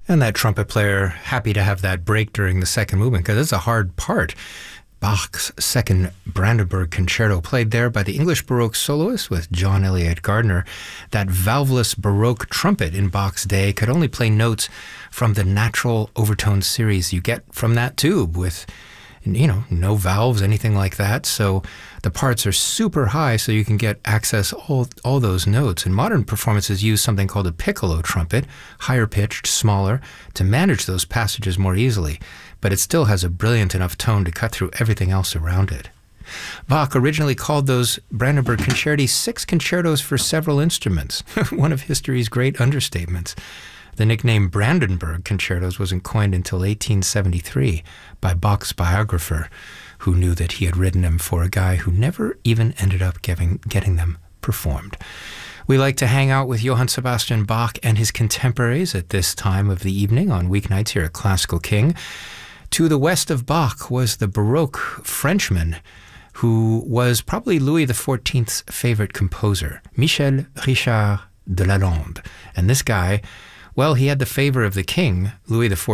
And that trumpet player happy to have that break during the second movement because it's a hard part. Bach's second Brandenburg Concerto, played there by the English Baroque soloist with John Eliot Gardiner. That valveless Baroque trumpet in Bach's day could only play notes from the natural overtone series you get from that tube with, no valves, anything like that. So the parts are super high so you can get access all those notes. And modern performances use something called a piccolo trumpet, higher pitched, smaller, to manage those passages more easily. But it still has a brilliant enough tone to cut through everything else around it. Bach originally called those Brandenburg Concerti 6 concertos for several instruments, one of history's great understatements. The nickname Brandenburg Concertos wasn't coined until 1873 by Bach's biographer, who knew that he had written them for a guy who never even ended up getting them performed. We like to hang out with Johann Sebastian Bach and his contemporaries at this time of the evening on weeknights here at Classical King. To the west of Bach was the Baroque Frenchman, who was probably Louis XIV's favorite composer, Michel Richard de Lalande. And this guy, well, he had the favor of the king, Louis XIV,